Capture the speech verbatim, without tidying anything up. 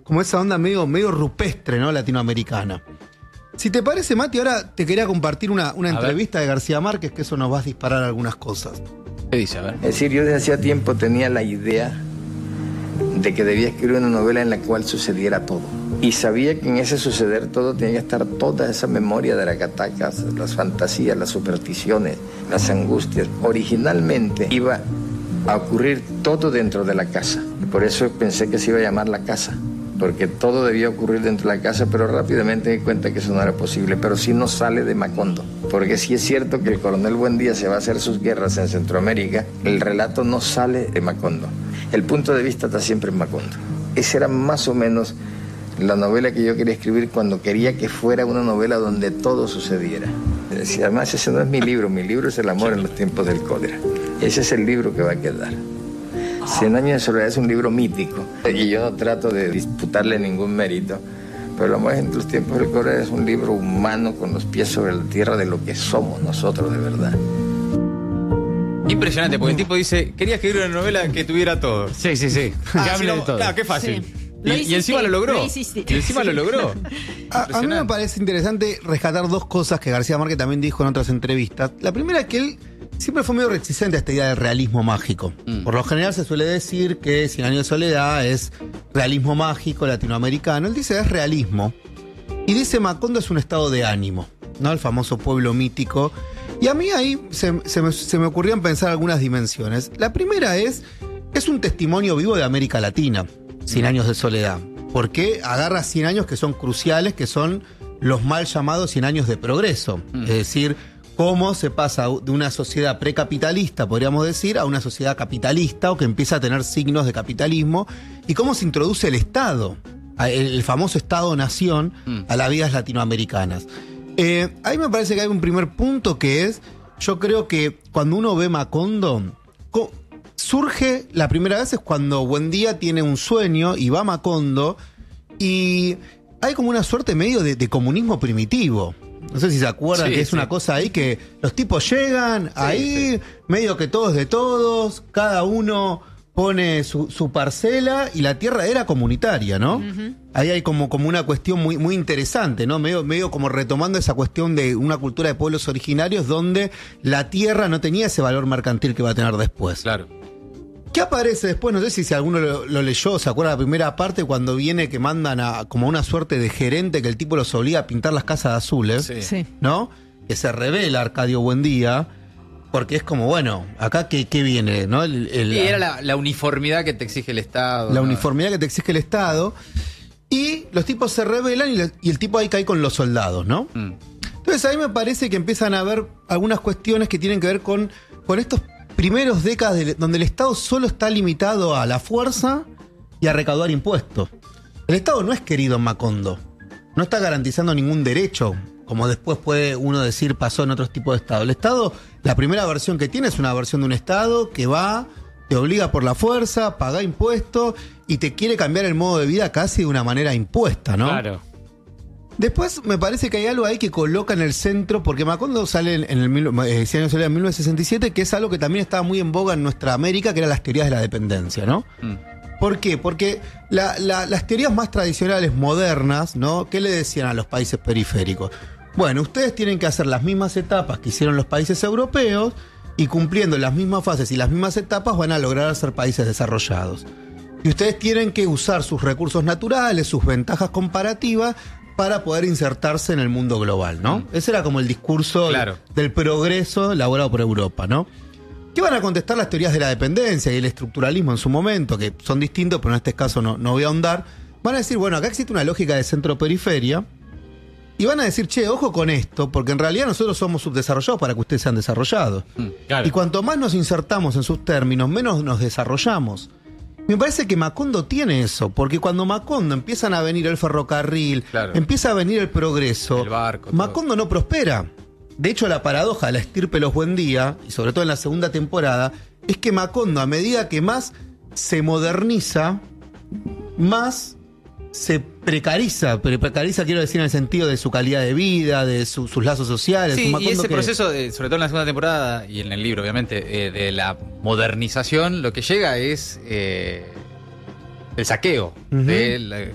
como esa onda medio, medio rupestre, ¿no? Latinoamericana. Si te parece, Mati, ahora te quería compartir una, una entrevista de García Márquez, que eso nos va a disparar algunas cosas. ¿Qué dice? A ver. Es decir, yo desde hacía tiempo tenía la idea de que debía escribir una novela en la cual sucediera todo. Y sabía que en ese suceder todo tenía que estar toda esa memoria de las catacas, las fantasías, las supersticiones, las angustias. Originalmente iba a ocurrir todo dentro de la casa. Y por eso pensé que se iba a llamar La Casa, porque todo debía ocurrir dentro de la casa, pero rápidamente me di cuenta que eso no era posible. Pero sí no sale de Macondo, porque sí es cierto que el coronel Buendía se va a hacer sus guerras en Centroamérica, el relato no sale de Macondo. El punto de vista está siempre en Macondo. Esa era más o menos la novela que yo quería escribir cuando quería que fuera una novela donde todo sucediera. Y además ese no es mi libro, mi libro es El amor en los tiempos del cólera. Ese es el libro que va a quedar. Cien años de soledad es un libro mítico y yo no trato de disputarle ningún mérito, pero El amor en los tiempos del cólera es un libro humano con los pies sobre la tierra de lo que somos nosotros de verdad. Impresionante, porque el tipo dice, quería escribir una novela que tuviera todo. Sí, sí, sí. Ah, que hable sí, de todo. Claro, qué fácil. Sí. Y, Lo y hiciste, encima lo logró. lo hiciste. Y encima Sí. lo logró. A, a mí me parece interesante rescatar dos cosas que García Márquez también dijo en otras entrevistas. La primera es que él siempre fue medio reticente a esta idea del realismo mágico. Mm. Por lo general se suele decir que Cien años de soledad es realismo mágico latinoamericano. Él dice es realismo. Y dice Macondo es un estado de ánimo, ¿no? El famoso pueblo mítico. Y a mí ahí se, se, me, se me ocurrían pensar algunas dimensiones. La primera es, es un testimonio vivo de América Latina, Cien años de soledad. Porque agarra cien años que son cruciales, que son los mal llamados cien años de progreso. Mm. Es decir, cómo se pasa de una sociedad precapitalista, podríamos decir, a una sociedad capitalista o que empieza a tener signos de capitalismo, y cómo se introduce el Estado, el, el famoso Estado-nación, mm. a las vidas latinoamericanas. Eh, ahí me parece que hay un primer punto que es, yo creo que cuando uno ve Macondo, co- surge, la primera vez es cuando Buendía tiene un sueño y va a Macondo y hay como una suerte medio de, de comunismo primitivo. No sé si se acuerdan, sí, que es sí. una cosa ahí que los tipos llegan sí, ahí, sí. medio que todos de todos, cada uno pone su, su parcela y la tierra era comunitaria, ¿no? Uh-huh. Ahí hay como, como una cuestión muy, muy interesante, ¿no? Medio, medio como retomando esa cuestión de una cultura de pueblos originarios donde la tierra no tenía ese valor mercantil que va a tener después. Claro. ¿Qué aparece después? No sé si, si alguno lo, lo leyó, se acuerda la primera parte cuando viene que mandan a como una suerte de gerente que el tipo los obliga a pintar las casas azules, sí. Sí. ¿no? Que se revela Arcadio Buendía. Porque es como, bueno, acá qué, qué viene, ¿no? El, el, sí, era la, la uniformidad que te exige el Estado. La ¿no? uniformidad que te exige el Estado. Y los tipos se rebelan y, le, y el tipo ahí cae con los soldados, ¿no? Mm. Entonces ahí me parece que empiezan a haber algunas cuestiones que tienen que ver con, con estos primeros décadas de, donde el Estado solo está limitado a la fuerza y a recaudar impuestos. El Estado no es querido en Macondo. No está garantizando ningún derecho, como después puede uno decir pasó en otros tipos de Estado. El Estado, la primera versión que tiene es una versión de un Estado que va, te obliga por la fuerza, paga impuestos y te quiere cambiar el modo de vida casi de una manera impuesta, ¿no? Claro. Después me parece que hay algo ahí que coloca en el centro, porque Macondo sale en el eh, Cien años de soledad en mil novecientos sesenta y siete, que es algo que también estaba muy en boga en nuestra América, que eran las teorías de la dependencia, ¿no? Mm. ¿Por qué? Porque la, la, las teorías más tradicionales, modernas, ¿no? ¿Qué le decían a los países periféricos? Bueno, ustedes tienen que hacer las mismas etapas que hicieron los países europeos y cumpliendo las mismas fases y las mismas etapas van a lograr ser países desarrollados. Y ustedes tienen que usar sus recursos naturales, sus ventajas comparativas para poder insertarse en el mundo global, ¿no? Mm. Ese era como el discurso claro. del progreso elaborado por Europa, ¿no? ¿Qué van a contestar las teorías de la dependencia y el estructuralismo en su momento, que son distintos, pero en este caso no, no voy a ahondar? Van a decir, bueno, acá existe una lógica de centro-periferia, y van a decir, che, ojo con esto, porque en realidad nosotros somos subdesarrollados para que ustedes sean desarrollados. Mm, claro. Y cuanto más nos insertamos en sus términos, menos nos desarrollamos. Me parece que Macondo tiene eso, porque cuando Macondo empiezan a venir el ferrocarril, claro. empieza a venir el progreso, el barco, Macondo no prospera. De hecho, la paradoja de la estirpe Los Buendía, y sobre todo en la segunda temporada, es que Macondo, a medida que más se moderniza, más se precariza, pero precariza quiero decir en el sentido de su calidad de vida, de su, sus lazos sociales. Sí, un y ese que... proceso, de, sobre todo en la segunda temporada y en el libro, obviamente, eh, de la modernización, lo que llega es eh, el saqueo uh-huh. de la,